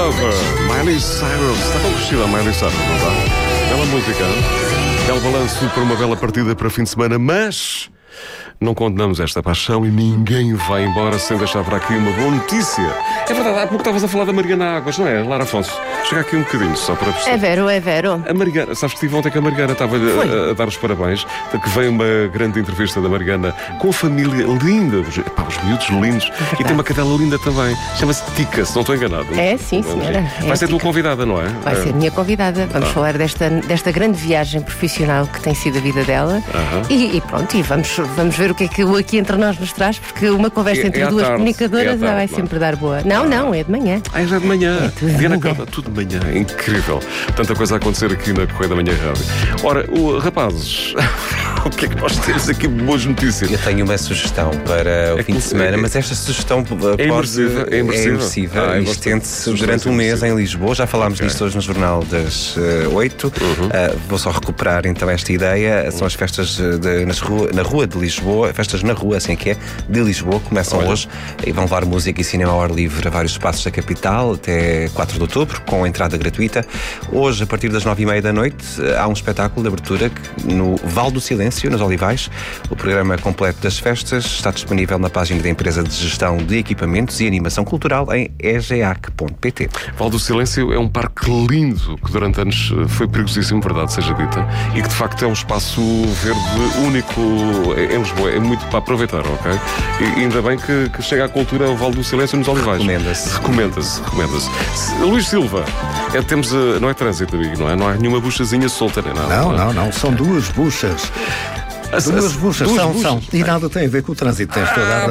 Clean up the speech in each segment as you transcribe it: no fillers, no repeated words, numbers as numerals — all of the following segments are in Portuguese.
Lover, Miley Cyrus. Está tão crescida a Miley Cyrus, não está? Bela música, belo balanço para uma bela partida para fim de semana, mas não condenamos esta paixão e ninguém vai embora sem deixar para aqui uma boa notícia. É verdade, há pouco estavas a falar da Mariana Águas, não é, Lara Afonso? Chega aqui um bocadinho, só para perceber. É Vero. A Mariana, sabes que estive ontem que a Mariana estava a dar os parabéns, que veio uma grande entrevista da Mariana com a família linda, os miúdos lindos, e tem uma cadela linda também, chama-se Tica, se não estou enganado. É, sim, senhora. Vai ser tua convidada, não é? Vai ser minha convidada. Vamos falar desta grande viagem profissional que tem sido a vida dela. E pronto, e vamos ver o que é que o Aqui Entre Nós nos traz, porque uma conversa entre duas comunicadoras vai sempre dar boa. Não, é de manhã. Já de manhã. Diana Costa, tudo de manhã. Incrível. Tanta coisa a acontecer aqui na Correia da Manhã Rádio. Ora, rapazes, o que é que nós temos aqui? Boas notícias. Eu tenho uma sugestão para o fim de semana, mas esta sugestão é imersiva. E estende-se durante um mês em Lisboa. Já falámos disto hoje no Jornal das 8. Vou só recuperar então esta ideia. São as festas na Rua de Lisboa. Festas na Rua, assim que é, de Lisboa. Começam hoje e vão levar música e cinema ao ar livre a vários espaços da capital até 4 de outubro, com entrada gratuita. Hoje, a partir das 9h30 da noite, há um espetáculo de abertura no Val do Silêncio, nos Olivais. O programa completo das festas está disponível na página da empresa de gestão de equipamentos e animação cultural em egeac.pt. Val do Silêncio é um parque lindo que durante anos foi perigosíssimo, verdade seja dita, e que de facto é um espaço verde único em Lisboa. É muito para aproveitar, ok? E ainda bem que chega à cultura ao Val do Silêncio nos Olivais. Recomenda-se. Luís Silva, temos, não é trânsito, amigo, não é? Não há nenhuma buchazinha solta nem nada. Não. São duas buchas. Duas buchas. E nada tem a ver com o trânsito. Tens toda a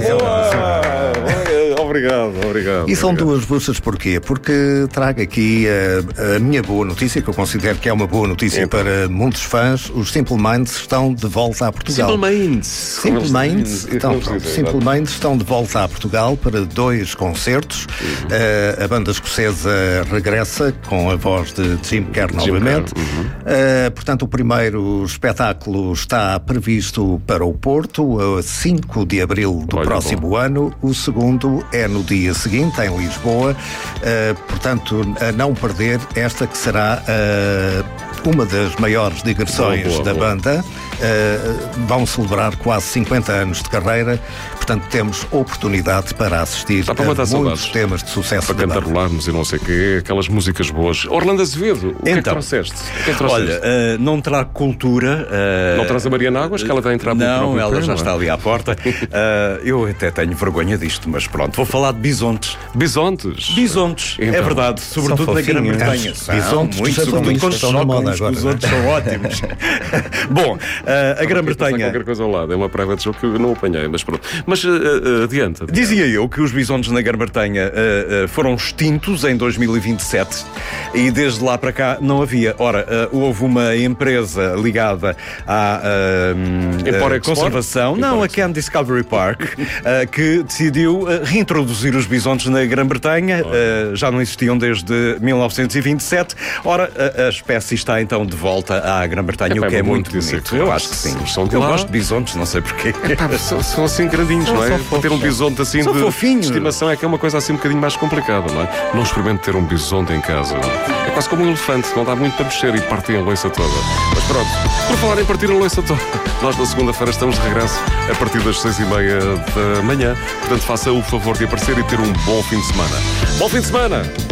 razão. Obrigado. E são duas buchas porquê? Porque trago aqui a minha boa notícia, que eu considero que é uma boa notícia para muitos fãs. Os Simple Minds estão de volta a Portugal. Simple Minds estão de volta a Portugal para 2 concertos. A banda escocesa regressa com a voz de Jim Kerr novamente. Portanto, o primeiro espetáculo está previsto para o Porto, a 5 de abril do próximo ano. O segundo é no dia seguinte, em Lisboa. Portanto, a não perder esta que será uma das maiores digressões da banda. Vão celebrar quase 50 anos de carreira. Portanto, temos oportunidade para assistir a muitos temas de sucesso para cantarolarmos e não sei o quê, aquelas músicas boas. Orlando Azevedo, o que é que trouxeste? Olha, não trago cultura. Não traz a Mariana Águas, que ela vai entrar muito. Não, ela já está ali à porta. Eu até tenho vergonha disto, mas pronto, vou falar de bisontes. Bisontes? Então, é verdade, sobretudo na Grã-Bretanha. Bisontes, muito, sobretudo quando chocam os bisontes, são ótimos. Bom, a Grã-Bretanha... qualquer coisa ao lado, é uma prova de jogo que eu não apanhei, mas pronto. Mas adiante. Dizia eu que os bisontes na Grã-Bretanha foram extintos em 2027 e desde lá para cá não havia. Ora, houve uma empresa ligada à conservação, a Ken Discovery Park, que decidiu reintroduzir os bisontes na Grã-Bretanha. Já não existiam desde 1927. Ora, a espécie está então de volta à Grã-Bretanha, o que é muito bonito. Eu acho que sim. Eu gosto de bisontes, não sei porquê. São assim grandinhos, não é? Ter um bisonte assim de estimação é que é uma coisa assim um bocadinho mais complicada, não é? Não experimente ter um bisonte em casa. É quase como um elefante, não dá muito para mexer e partir a loiça toda. Mas pronto, por falar em partir a loiça toda, nós na segunda-feira estamos de regresso a partir das 6h30 da manhã. Portanto, faça o favor de aparecer e ter um bom fim de semana. Bom fim de semana!